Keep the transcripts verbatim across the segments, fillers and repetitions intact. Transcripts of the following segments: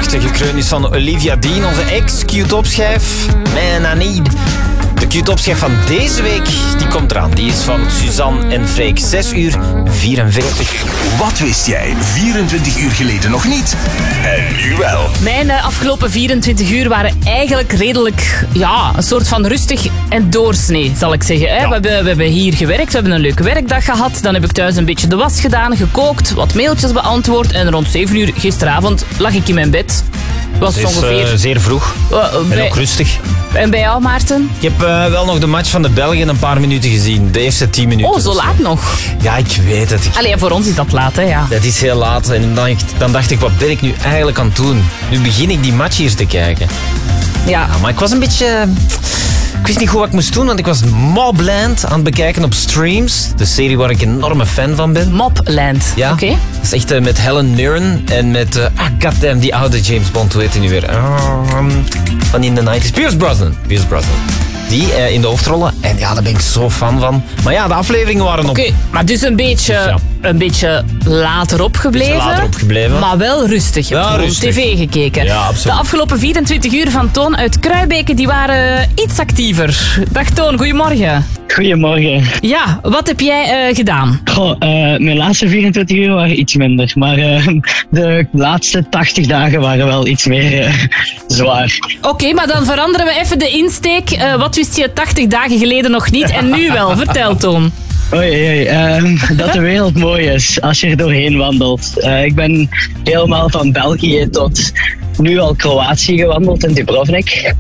vijftig. Gekreund is van Olivia Dean, onze ex-Q-Top-schijf. Man, I need. De Q-Top-schijf van deze week, die komt eraan. Die is van Suzanne en Freek. zes uur vierenveertig. Wat wist jij vierentwintig uur geleden nog niet? En nu wel. Mijn uh, afgelopen vierentwintig uur waren eigenlijk redelijk, ja, een soort van rustig en doorsnee, zal ik zeggen. Hè? Ja. We, hebben, we hebben hier gewerkt, we hebben een leuke werkdag gehad. Dan heb ik thuis een beetje de was gedaan, gekookt, wat mailtjes beantwoord. En rond zeven uur gisteravond lag ik in mijn bed. Was het is ongeveer... Uh, zeer vroeg. Uh, uh, en bij... ook rustig. En bij jou, Maarten? Ik heb uh, wel nog de match van de Belgen een paar minuten gezien. De eerste tien minuten. Oh, zo laat nog? Ja, ik weet het. Ik... Allee, voor ons is dat laat, hè, ja. Dat is heel laat. En dan, dan dacht ik, wat ben ik nu eigenlijk aan het doen? Nu begin ik die match hier te kijken. Ja. ja maar ik was een beetje... Ik wist niet goed wat ik moest doen, want ik was Mobland aan het bekijken op Streams. De serie waar ik een enorme fan van ben. Mobland, ja. Oké. Okay. Dat is echt uh, met Helen Mirren en met... Uh, ah, goddamn, die oude James Bond, hoe heet hij nu weer? Um, van in de negentig. Pierce Brosnan. Pierce Brosnan. Die uh, in de hoofdrollen. En ja, daar ben ik zo fan van. Maar ja, de afleveringen waren op... Oké, okay, maar dus een beetje, dus ja. een beetje later opgebleven. Beetje later opgebleven. Maar wel rustig. Je hebt ja, gewoon rustig. tv gekeken. Ja, absoluut. De afgelopen vierentwintig uur van Toon uit Kruibeke, die waren iets actiever. Dag Toon, goedemorgen. Goedemorgen. Ja, wat heb jij uh, gedaan? Goh, uh, mijn laatste vierentwintig uur waren iets minder. Maar uh, de laatste tachtig dagen waren wel iets meer uh, zwaar. Oké, okay, maar dan veranderen we even de insteek. Uh, wat wist je tachtig dagen geleden nog niet en nu wel? Vertel, Toon. Oei, oei, um, dat de wereld mooi is als je er doorheen wandelt. Uh, ik ben helemaal van België tot nu al Kroatië gewandeld in Dubrovnik.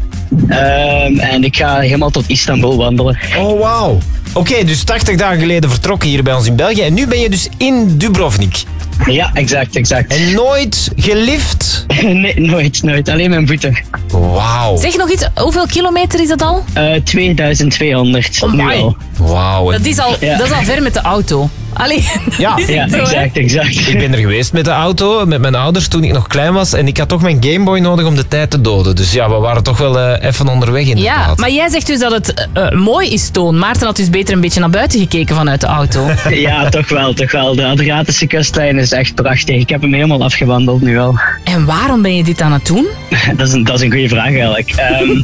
Um, en ik ga helemaal tot Istanbul wandelen. Oh, wauw. Oké, okay, dus tachtig dagen geleden vertrokken hier bij ons in België. En nu ben je dus in Dubrovnik. Ja, exact, exact. En nooit gelift? Nee, nooit, nooit. Alleen mijn voeten. Wauw. Zeg nog iets, hoeveel kilometer is dat al? Uh, tweeduizend tweehonderd. Oh my. Wauw. Dat is al, ja. dat is al ver met de auto. Allee, ja, ja zo, exact, exact. Ik ben er geweest met de auto, met mijn ouders toen ik nog klein was. En ik had toch mijn Gameboy nodig om de tijd te doden. Dus ja, we waren toch wel uh, even onderweg inderdaad. Ja, maar jij zegt dus dat het uh, mooi is, Toon. Maarten had dus beter een beetje naar buiten gekeken vanuit de auto. Ja, toch wel, toch wel. De Adriatische kustlijn is echt prachtig. Ik heb hem helemaal afgewandeld nu al. En waarom ben je dit aan het doen? Dat is een, dat is een goede vraag eigenlijk. Um,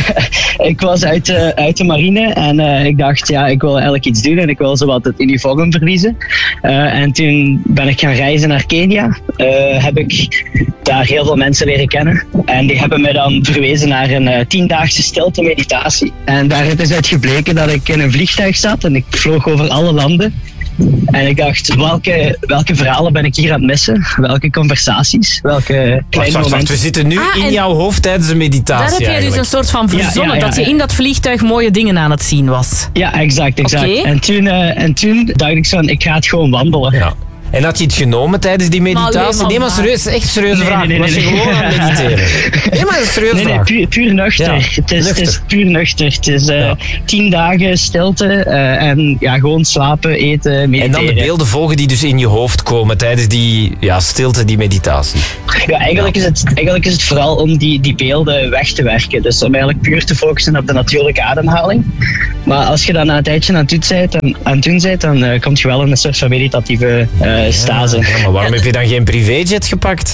ik was uit, uh, uit de marine en uh, ik dacht, ja, ik wil eigenlijk iets doen en ik wil zowat het uniform verliezen. Uh, en toen ben ik gaan reizen naar Kenia. Uh, heb ik daar heel veel mensen leren kennen. En die hebben me dan verwezen naar een uh, tiendaagse stilte meditatie. En daaruit is uit gebleken dat ik in een vliegtuig zat en ik vloog over alle landen. En ik dacht, welke, welke verhalen ben ik hier aan het missen? Welke conversaties? Welke kleine wacht, wacht, momenten? wacht. We zitten nu ah, in jouw hoofd tijdens de meditatie. Daar heb jij eigenlijk. dus een soort van verzonnen, ja, ja, ja, dat je in dat vliegtuig mooie dingen aan het zien was. Ja, exact, exact. Okay. En, toen, uh, en toen dacht ik zo, ik ga het gewoon wandelen. Ja. En had je het genomen tijdens die meditatie? Maar nee, maar serieus, echt een serieuze nee, vraag. Nee, nee, was je nee, gewoon nee. aan het mediteren? Nee, maar een serieuze nee, nee, vraag. puur, puur nuchter. Ja, het, is, nuchter. het is puur nuchter. Het is uh, ja. tien dagen stilte uh, en ja, gewoon slapen, eten, mediteren. En dan de beelden volgen die dus in je hoofd komen tijdens die ja, stilte, die meditatie. Ja, eigenlijk, ja. Is, het, eigenlijk is het vooral om die, die beelden weg te werken. Dus om eigenlijk puur te focussen op de natuurlijke ademhaling. Maar als je dan na een tijdje aan het doen bent, aan, aan het doen bent dan uh, kom je wel in een soort van meditatieve uh, stase. Ja, ja, maar waarom heb je dan geen privéjet gepakt?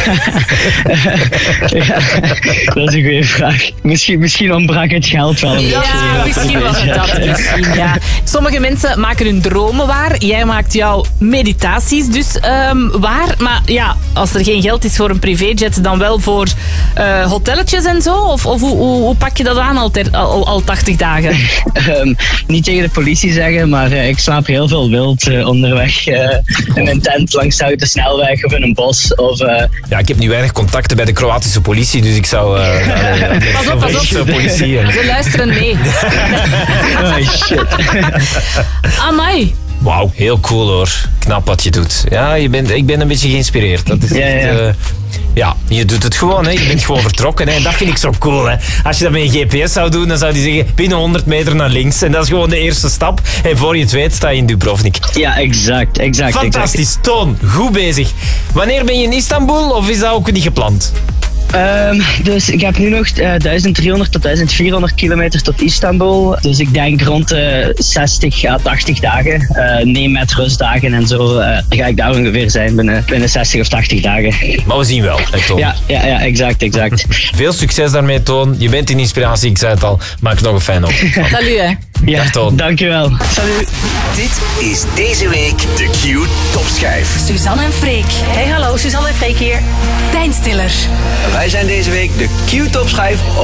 Ja, dat is een goede vraag. Misschien, misschien ontbrak het geld wel. Ja, ja misschien was het dat. Misschien, ja. Sommige mensen maken hun dromen waar. Jij maakt jouw meditaties dus um, waar. Maar ja, als er geen geld is voor een privéjet, dan wel voor uh, hotelletjes en zo? Of, of hoe, hoe, hoe pak je dat aan al, ter, al, al tachtig dagen? Um, niet tegen de politie zeggen, maar uh, ik slaap heel veel wild uh, onderweg. Uh, in een tent langs de snelweg of in een bos. Of, uh... Ja, ik heb nu weinig contacten bij de Kroatische politie, dus ik zou... Uh, uh, pas op, pas op. Politie en... Ze luisteren mee. Oh shit. Amai. Wauw, heel cool hoor. Knap wat je doet. Ja, je bent, ik ben een beetje geïnspireerd. Dat is ja, echt... ja. Uh, ja, je doet het gewoon, hè. Je bent gewoon vertrokken. Hè. Dat vind ik zo cool. Hè. Als je dat met een G P S zou doen, dan zou die zeggen binnen honderd meter naar links. En dat is gewoon de eerste stap. En voor je het weet sta je in Dubrovnik. Ja, exact, exact. Fantastisch, exact. Toon. Goed bezig. Wanneer ben je in Istanbul of is dat ook niet gepland? Um, dus ik heb nu nog uh, duizend driehonderd tot duizend vierhonderd kilometer tot Istanbul. Dus ik denk rond de zestig à tachtig dagen. Uh, neem met rustdagen en zo. Uh, ga ik daar ongeveer zijn binnen, binnen zestig of tachtig dagen. Maar we zien wel, hè, Toon. Ja, ja, ja, exact, exact. Veel succes daarmee, Toon. Je bent een inspiratie, ik zei het al. Maak nog een fijne ochtend. Salut, hè. Ja, Dag, Toon. dankjewel. Salut. Dit is deze week de Q Topschijf. Suzanne en Freek. Hey, hallo, Suzanne en Freek hier. Pijnstiller. Wij zijn deze week de Q Topschijf